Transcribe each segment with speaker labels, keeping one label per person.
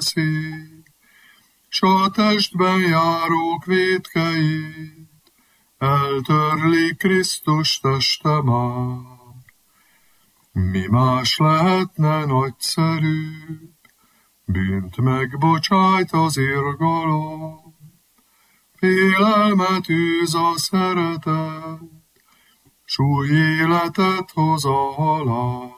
Speaker 1: veszi, s a testben járók vétkeit eltörli Krisztus teste már. Mi más lehetne nagyszerűbb, bűnt megbocsájt az irgalom, félelmet űz a szeretet, s új életet hoz a halál.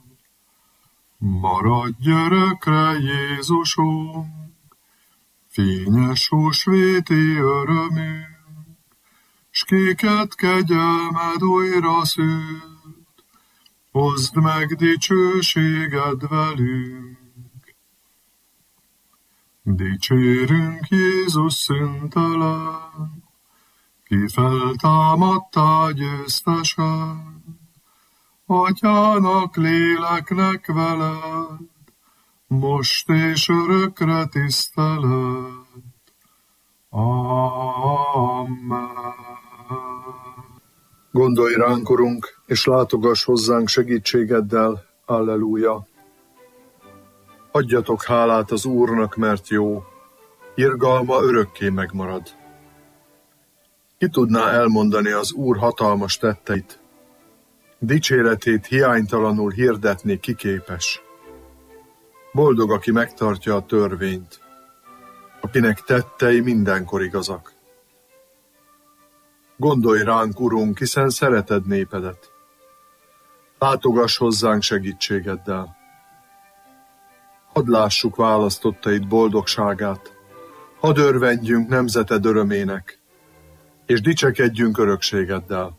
Speaker 1: Maradj örökre, Jézusunk, fényes húsvéti örömünk, s kiket kegyelmed újra szült, hozd meg dicsőséged velünk. Dicsérünk Jézus szüntelen, ki feltámadtál győztesen, Atyának, léleknek veled, most és örökre tisztelet. Amen.
Speaker 2: Gondolj ránk, Urunk, és látogass hozzánk segítségeddel. Alleluja. Adjatok hálát az Úrnak, mert jó, irgalma örökké megmarad. Ki tudná elmondani az Úr hatalmas tetteit? Dicséretét hiánytalanul hirdetni ki képes. Boldog, aki megtartja a törvényt, akinek tettei mindenkor igazak. Gondolj ránk, Urunk, hiszen szereted népedet. Látogass hozzánk segítségeddel. Hadd lássuk választottaid boldogságát, hadd örvendjünk nemzeted örömének, és dicsekedjünk örökségeddel.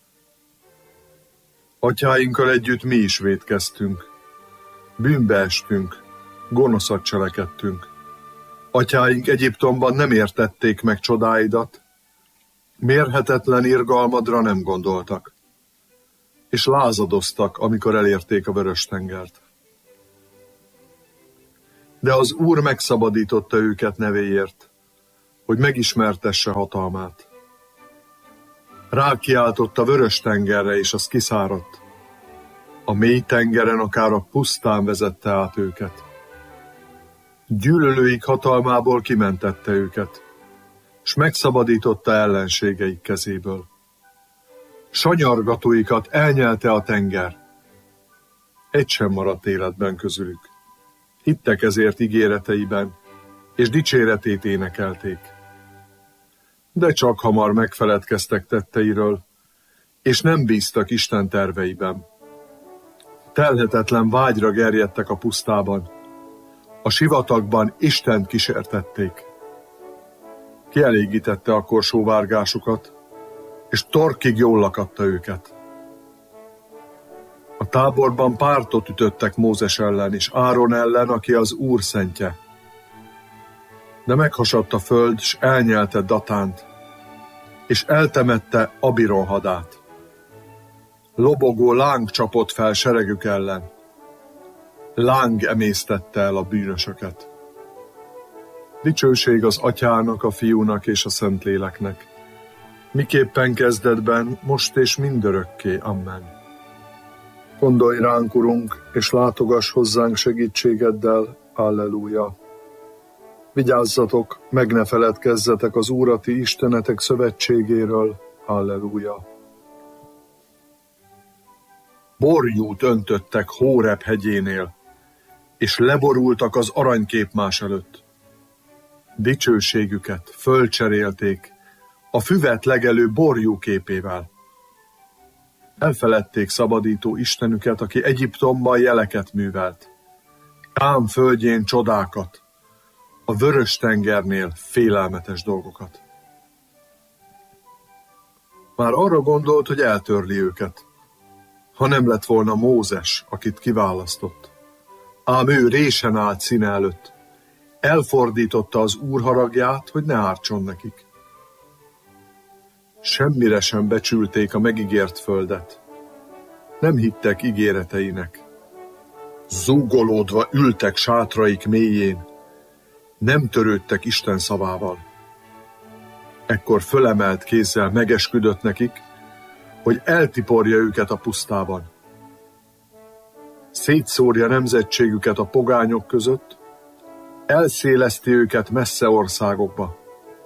Speaker 2: Atyáinkkal együtt mi is vétkeztünk, bűnbe estünk, gonoszat cselekedtünk. Atyáink Egyiptomban nem értették meg csodáidat, mérhetetlen irgalmadra nem gondoltak, és lázadoztak, amikor elérték a Vörös-tengert. De az Úr megszabadította őket nevéért, hogy megismertesse hatalmát. Rákiáltott a Vörös-tengerre, és az kiszáradt. A mély tengeren akár a pusztán vezette át őket. Gyűlölőik hatalmából kimentette őket, s megszabadította ellenségeik kezéből. Sanyargatóikat elnyelte a tenger. Egy sem maradt életben közülük. Hittek ezért ígéreteiben, és dicséretét énekelték. De csak hamar megfeledkeztek tetteiről, és nem bíztak Isten terveiben. Telhetetlen vágyra gerjedtek a pusztában, a sivatagban Istent kísértették. Kielégítette akkor sóvárgásukat, és torkig jól lakadta őket. A táborban pártot ütöttek Mózes ellen és Áron ellen, aki az Úr szentje. De meghasadt a föld, s elnyelte Datánt, és eltemette Abiron hadát. Lobogó láng csapott fel seregük ellen. Láng emésztette el a bűnösöket. Dicsőség az Atyának, a Fiúnak és a Szentléleknek, miképpen kezdetben, most és mindörökké. Amen. Gondolj ránk, Urunk, és látogass hozzánk segítségeddel. Alleluja. Vigyázzatok, meg ne feledkezzetek az Úr a ti istenetek szövetségéről. Alleluja. Borjút öntöttek Hóreb hegyénél, és leborultak az aranyképmás előtt. Dicsőségüket fölcserélték a füvet legelő borjú képével. Elfeledték szabadító Istenüket, aki Egyiptomban jeleket művelt, Kám földjén csodákat, a Vörös-tengernél félelmetes dolgokat. Már arra gondolt, hogy eltörli őket, ha nem lett volna Mózes, akit kiválasztott. Ám ő résen állt színe előtt, elfordította az Úr haragját, hogy ne ártson nekik. Semmire sem becsülték a megígért földet. Nem hittek ígéreteinek. Zúgolódva ültek sátraik mélyén. Nem törődtek Isten szavával. Ekkor fölemelt kézzel megesküdött nekik, hogy eltiporja őket a pusztában. Szétszórja nemzetségüket a pogányok között, elszéleszti őket messze országokba.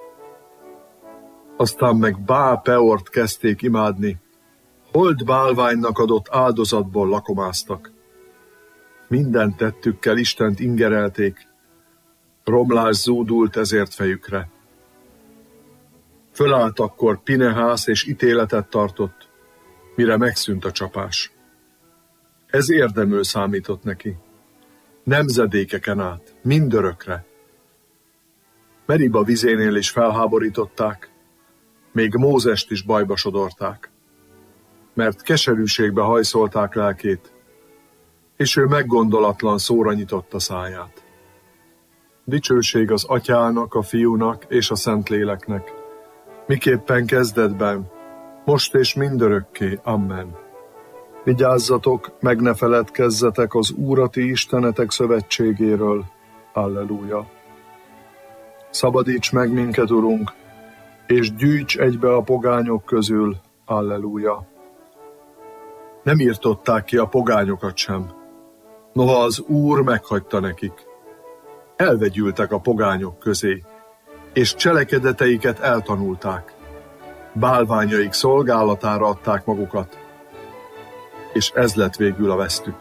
Speaker 2: Aztán meg Bál Peort kezdték imádni, hold bálványnak adott áldozatból lakomáztak. Minden tettükkel Istent ingerelték, romlás zúdult ezért fejükre. Fölállt akkor Pinehász és ítéletet tartott, mire megszűnt a csapás. Ez érdemül számított neki. Nemzedékeken át, mindörökre. Meriba vizénél is felháborították, még Mózest is bajba sodorták, mert keserűségbe hajszolták lelkét, és ő meggondolatlan szóra nyitotta száját. Dicsőség az Atyának, a Fiúnak és a Szentléleknek, miképpen kezdetben, most és mindörökké. Amen. Vigyázzatok, meg ne feledkezzetek az Úr a ti Istenetek szövetségéről. Alleluja. Szabadíts meg minket, Urunk, és gyűjts egybe a pogányok közül. Alleluja. Nem írtották ki a pogányokat sem, noha az Úr meghagyta nekik. Elvegyültek a pogányok közé, és cselekedeteiket eltanulták. Bálványaik szolgálatára adták magukat, és ez lett végül a vesztük.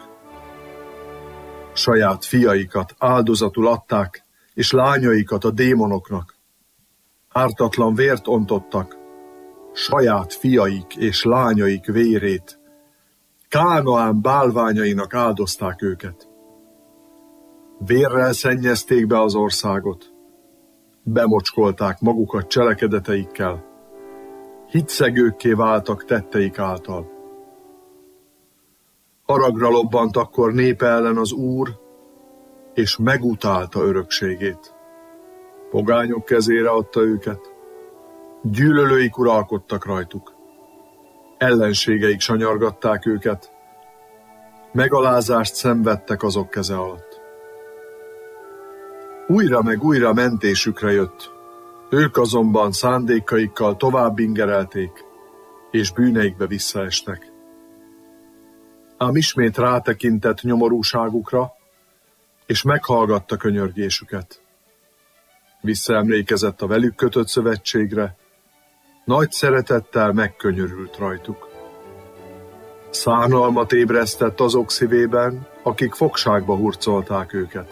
Speaker 2: Saját fiaikat áldozatul adták, és lányaikat a démonoknak. Ártatlan vért ontottak, saját fiaik és lányaik vérét. Kánaán bálványainak áldozták őket. Vérrel szennyezték be az országot, bemocskolták magukat cselekedeteikkel, hitszegőkké váltak tetteik által. Haragra lobbant akkor népe ellen az Úr, és megutálta örökségét. Pogányok kezére adta őket, gyűlölőik uralkodtak rajtuk. Ellenségeik sanyargatták őket, megalázást szenvedtek azok keze alatt. Újra meg újra mentésükre jött, ők azonban szándékaikkal tovább ingerelték, és bűneikbe visszaestek. Ám ismét rátekintett nyomorúságukra, és meghallgatta könyörgésüket. Visszaemlékezett a velük kötött szövetségre, nagy szeretettel megkönyörült rajtuk. Szánalmat ébresztett azok szívében, akik fogságba hurcolták őket.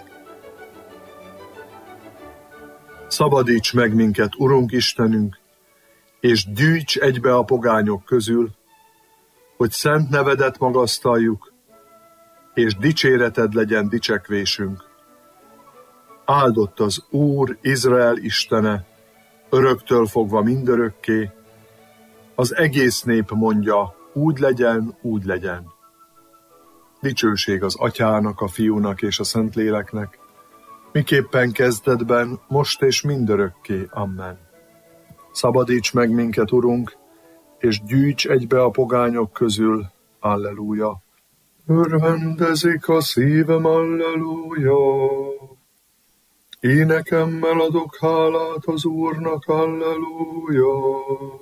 Speaker 2: Szabadíts meg minket, Urunk Istenünk, és gyűjts egybe a pogányok közül, hogy szent nevedet magasztaljuk, és dicséreted legyen dicsekvésünk. Áldott az Úr, Izrael Istene, öröktől fogva mindörökké, az egész nép mondja, úgy legyen, úgy legyen. Dicsőség az Atyának, a Fiúnak és a Szentléleknek, miképpen kezdetben, most és mindörökké. Amen. Szabadíts meg minket, Urunk, és gyűjts egybe a pogányok közül. Alleluja. Örvendezik a szívem, alleluja. Énekemmel adok hálát az Úrnak, alleluja.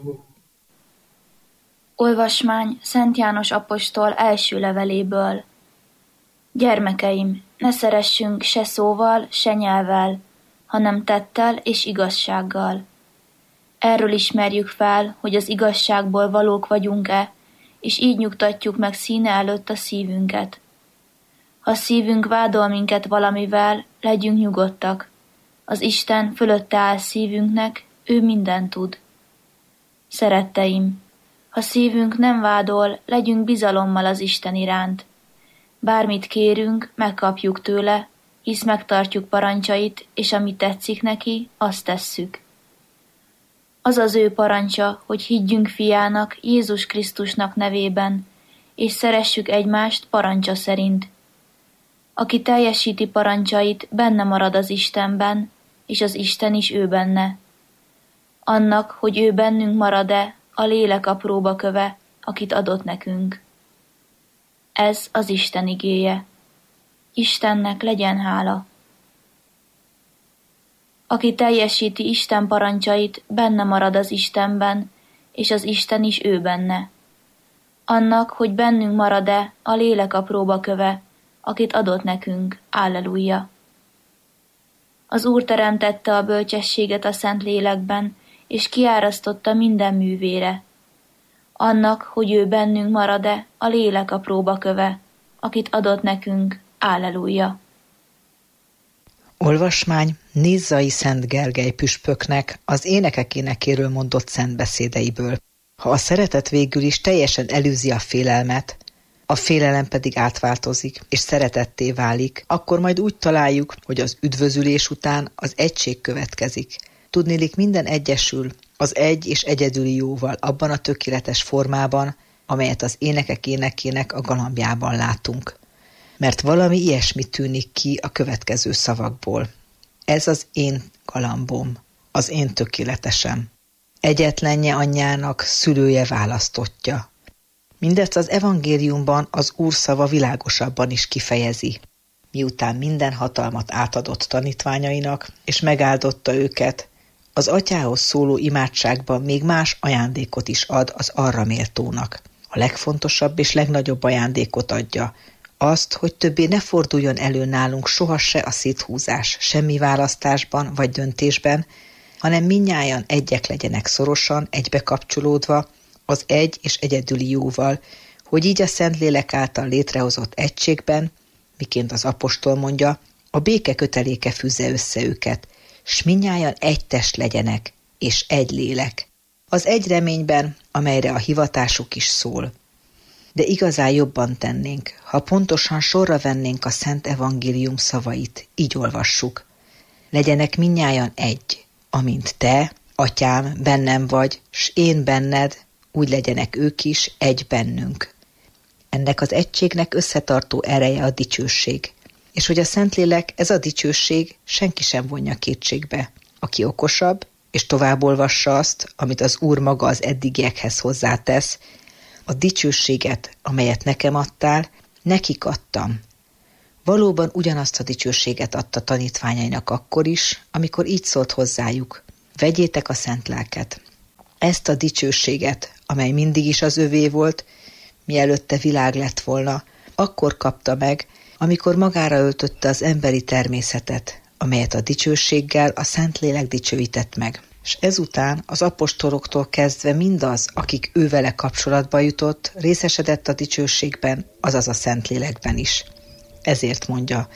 Speaker 3: Olvasmány Szent János apostol első leveléből. Gyermekeim, ne szeressünk se szóval, se nyelvvel, hanem tettel és igazsággal. Erről ismerjük fel, hogy az igazságból valók vagyunk-e, és így nyugtatjuk meg színe előtt a szívünket. Ha szívünk vádol minket valamivel, legyünk nyugodtak. Az Isten fölötte áll szívünknek, ő mindent tud. Szeretteim, ha szívünk nem vádol, legyünk bizalommal az Isten iránt. Bármit kérünk, megkapjuk tőle, hisz megtartjuk parancsait, és ami tetszik neki, azt tesszük. Az az ő parancsa, hogy higgyünk fiának, Jézus Krisztusnak nevében, és szeressük egymást parancsa szerint. Aki teljesíti parancsait, benne marad az Istenben, és az Isten is ő benne. Annak, hogy ő bennünk marad-e, a lélek a próbaköve, akit adott nekünk. Ez az Isten igéje. Istennek legyen hála. Aki teljesíti Isten parancsait, benne marad az Istenben, és az Isten is ő benne. Annak, hogy bennünk marad-e, a lélek a próbaköve, akit adott nekünk. Alleluja. Az Úr teremtette a bölcsességet a Szentlélekben, és kiárasztotta minden művére. Annak, hogy ő bennünk marad-e, a lélek a próbaköve, akit adott nekünk. Alleluja!
Speaker 4: Olvasmány Nizzai Szent Gergely püspöknek az énekek énekéről mondott szentbeszédeiből. Ha a szeretet végül is teljesen elűzi a félelmet, a félelem pedig átváltozik, és szeretetté válik, akkor majd úgy találjuk, hogy az üdvözülés után az egység következik. Tudniillik, minden egyesül az egy és egyedüli jóval abban a tökéletes formában, amelyet az énekek énekének a galambjában látunk. Mert valami ilyesmi tűnik ki a következő szavakból. Ez az én galambom, az én tökéletesem. Egyetlenje anyjának szülője választottja. Mindezt az evangéliumban az Úr szava világosabban is kifejezi. Miután minden hatalmat átadott tanítványainak, és megáldotta őket, az atyához szóló imádságban még más ajándékot is ad az arra méltónak. A legfontosabb és legnagyobb ajándékot adja, azt, hogy többé ne forduljon elő nálunk sohasem a széthúzás, semmi választásban vagy döntésben, hanem mindnyájan egyek legyenek szorosan, egybekapcsolódva, az egy és egyedüli jóval, hogy így a Szentlélek által létrehozott egységben, miként az apostol mondja, a béke köteléke fűzze össze őket, s mindnyájan egy test legyenek, és egy lélek. Az egy reményben, amelyre a hivatásuk is szól. De igazán jobban tennénk, ha pontosan sorra vennénk a Szent Evangélium szavait, így olvassuk. Legyenek mindnyájan egy, amint te, atyám, bennem vagy, s én benned, úgy legyenek ők is egy bennünk. Ennek az egységnek összetartó ereje a dicsőség, és hogy a Szentlélek ez a dicsőség senki sem vonja kétségbe. Aki okosabb, és tovább olvassa azt, amit az Úr maga az eddigiekhez hozzátesz, a dicsőséget, amelyet nekem adtál, nekik adtam. Valóban ugyanazt a dicsőséget adta tanítványainak akkor is, amikor így szólt hozzájuk. Vegyétek a szent lelket. Ezt a dicsőséget, amely mindig is az övé volt, mielőtte világ lett volna, akkor kapta meg, amikor magára öltötte az emberi természetet, amelyet a dicsőséggel a Szentlélek dicsőített meg. És ezután az apostoloktól kezdve mindaz, akik ővele kapcsolatba jutott, részesedett a dicsőségben, azaz a Szentlélekben is. Ezért mondja,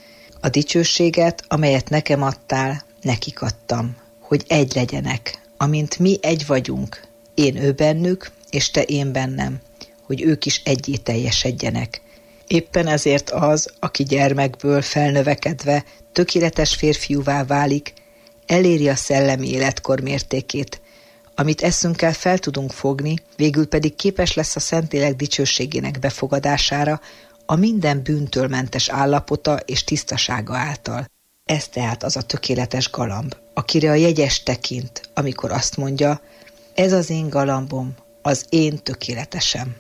Speaker 4: a dicsőséget, amelyet nekem adtál, nekik adtam, hogy egy legyenek, amint mi egy vagyunk, én ő bennük, és te én bennem, hogy ők is egyé teljesedjenek. Éppen ezért az, aki gyermekből felnövekedve tökéletes férfiúvá válik, eléri a szellemi életkor mértékét, amit eszünkkel fel tudunk fogni, végül pedig képes lesz a Szentlélek dicsőségének befogadására, a minden bűntől mentes állapota és tisztasága által. Ez tehát az a tökéletes galamb, akire a jegyes tekint, amikor azt mondja, ez az én galambom, az én tökéletesem.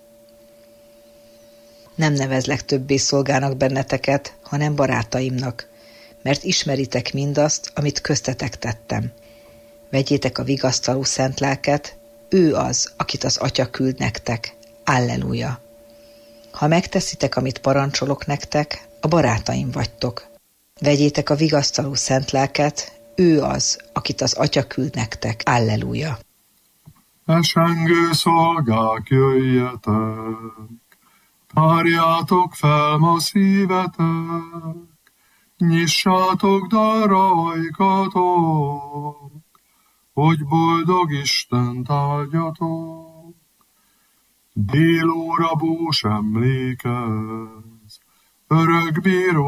Speaker 4: Nem nevezlek többé szolgának benneteket, hanem barátaimnak, mert ismeritek mindazt, amit köztetek tettem. Vegyétek a vigasztaló szent lelket, ő az, akit az Atya küld nektek. Alleluja! Ha megteszitek, amit parancsolok nektek, a barátaim vagytok. Vegyétek a vigasztaló szent lelket, ő az, akit az Atya küld nektek. Alleluja!
Speaker 1: Esengő szolgák, jöjjetek, tárjátok fel ma szívetek, nyissátok darajkatok, hogy boldog Istent áldjatok. Délóra bús emlékez, örök bíró